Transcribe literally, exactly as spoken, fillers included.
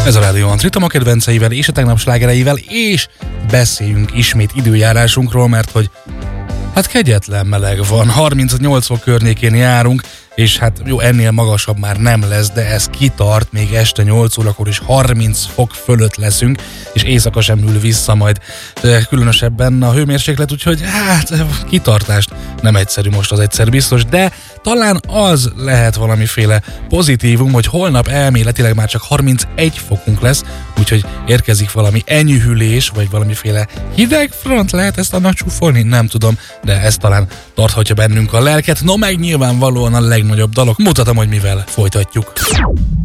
Ez a Rádió Antritom a kedvenceivel és a tegnap slágereivel, és beszéljünk ismét időjárásunkról, mert hogy hát kegyetlen meleg van, harmincnyolc fok környékén járunk, és hát jó, ennél magasabb már nem lesz, de ez kitart, még este nyolc órakor is harminc fok fölött leszünk, és éjszaka sem ül vissza majd különösebben a hőmérséklet, úgyhogy hát kitartást nem egyszerű most, az egyszer biztos, de talán az lehet valamiféle pozitívum, hogy holnap elméletileg már csak harmincegy fokunk lesz, úgyhogy érkezik valami enyhülés, vagy valamiféle hideg front, lehet ezt annak csúfolni? Nem tudom, de ez talán tarthatja bennünk a lelket. No meg nyilvánvalóan a legnagyobb dalok. Mutatom, hogy mivel folytatjuk.